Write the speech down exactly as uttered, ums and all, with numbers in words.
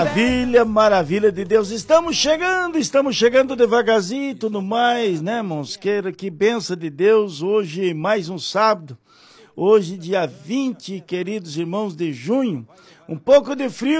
Maravilha, maravilha de Deus. Estamos chegando, estamos chegando devagarzinho e tudo mais, né, irmãos? Que, que benção de Deus. Hoje, mais um sábado. Hoje, dia vinte, queridos irmãos, de junho. Um pouco de frio.